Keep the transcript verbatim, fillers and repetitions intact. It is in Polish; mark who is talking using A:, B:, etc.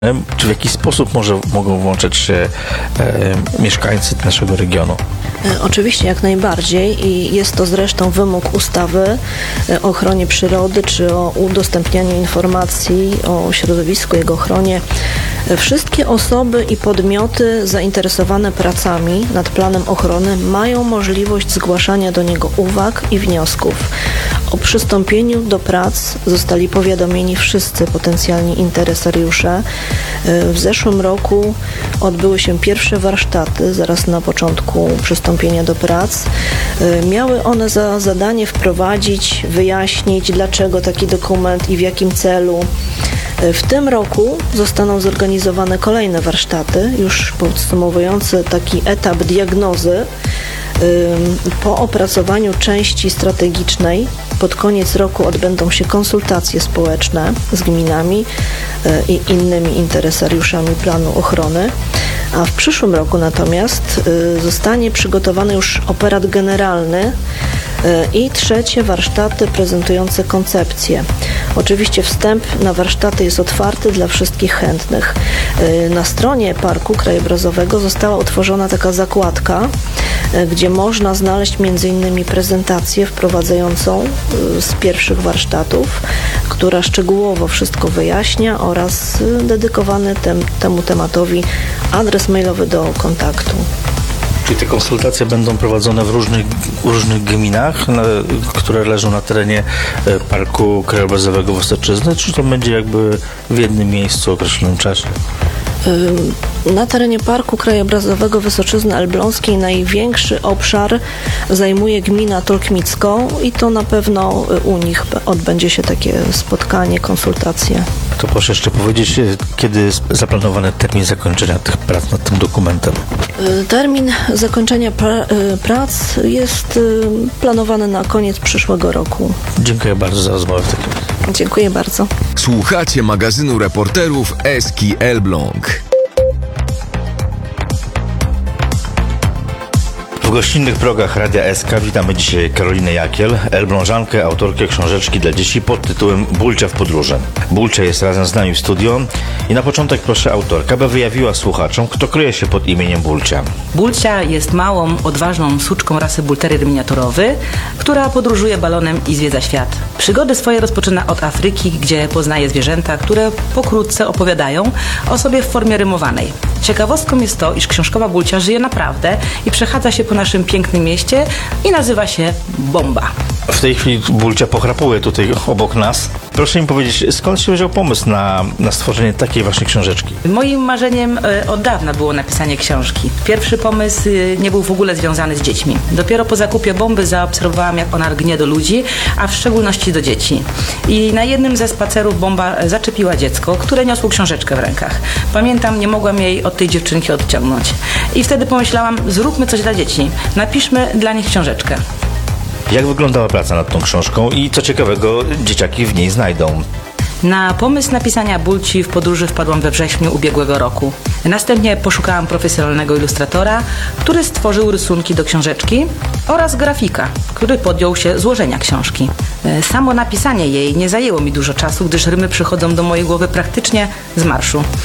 A: Czy w jakiś sposób może mogą włączać się e, mieszkańcy naszego regionu?
B: Oczywiście, jak najbardziej i jest to zresztą wymóg ustawy o ochronie przyrody czy o udostępnianiu informacji o środowisku, jego ochronie. Wszystkie osoby i podmioty zainteresowane pracami nad planem ochrony mają możliwość zgłaszania do niego uwag i wniosków. O przystąpieniu do prac zostali powiadomieni wszyscy potencjalni interesariusze. W zeszłym roku odbyły się pierwsze warsztaty zaraz na początku przystąpienia do prac. Miały one za zadanie wprowadzić, wyjaśnić, dlaczego taki dokument i w jakim celu. W tym roku zostaną zorganizowane kolejne warsztaty, już podsumowujące taki etap diagnozy. Po opracowaniu części strategicznej pod koniec roku odbędą się konsultacje społeczne z gminami i innymi interesariuszami planu ochrony, a w przyszłym roku natomiast zostanie przygotowany już operat generalny i trzecie warsztaty prezentujące koncepcję. Oczywiście wstęp na warsztaty jest otwarty dla wszystkich chętnych. Na stronie Parku Krajobrazowego została utworzona taka zakładka, gdzie można znaleźć między innymi prezentację wprowadzającą z pierwszych warsztatów, która szczegółowo wszystko wyjaśnia, oraz dedykowany tem, temu tematowi adres mailowy do kontaktu.
A: Czyli te konsultacje będą prowadzone w różnych, różnych gminach, na, które leżą na terenie Parku Krajobrazowego Wysoczyzny, czy to będzie jakby w jednym miejscu w określonym czasie?
B: Na terenie Parku Krajobrazowego Wysoczyzny Elbląskiej największy obszar zajmuje gmina Tolkmicką i to na pewno u nich odbędzie się takie spotkanie, konsultacje.
A: To proszę jeszcze powiedzieć, kiedy jest zaplanowany termin zakończenia tych prac nad tym dokumentem?
B: Termin zakończenia pra- prac jest planowany na koniec przyszłego roku.
A: Dziękuję bardzo za rozmowę w takim razie.
B: Dziękuję bardzo.
C: Słuchacie magazynu reporterów Eski Elbląg.
A: W gościnnych progach Radia S K witamy dzisiaj Karolinę Jakiel, elblążankę, autorkę książeczki dla dzieci pod tytułem Bulcia w podróży. Bulcia jest razem z nami w studio i na początek proszę autorka, by wyjawiła słuchaczom, kto kryje się pod imieniem Bulcia.
D: Bulcia jest małą, odważną suczką rasy Bull Terrier miniaturowy, która podróżuje balonem i zwiedza świat. Przygody swoje rozpoczyna od Afryki, gdzie poznaje zwierzęta, które pokrótce opowiadają o sobie w formie rymowanej. Ciekawostką jest to, iż książkowa Bulcia żyje naprawdę i przechadza się po naszym pięknym mieście i nazywa się Bomba.
A: W tej chwili Bulcia pochrapuje tutaj obok nas. Proszę mi powiedzieć, skąd się wziął pomysł na, na stworzenie takiej właśnie książeczki?
D: Moim marzeniem e, od dawna było napisanie książki. Pierwszy pomysł e, nie był w ogóle związany z dziećmi. Dopiero po zakupie Bomby zaobserwowałam, jak ona rgnie do ludzi, a w szczególności do dzieci. I na jednym ze spacerów Bomba zaczepiła dziecko, które niosło książeczkę w rękach. Pamiętam, nie mogłam jej od tej dziewczynki odciągnąć. I wtedy pomyślałam, zróbmy coś dla dzieci. Napiszmy dla nich książeczkę.
A: Jak wyglądała praca nad tą książką i co ciekawego dzieciaki w niej znajdą?
D: Na pomysł napisania Bulci w podróży wpadłam we wrześniu ubiegłego roku. Następnie poszukałam profesjonalnego ilustratora, który stworzył rysunki do książeczki, oraz grafika, który podjął się złożenia książki. Samo napisanie jej nie zajęło mi dużo czasu, gdyż rymy przychodzą do mojej głowy praktycznie z marszu.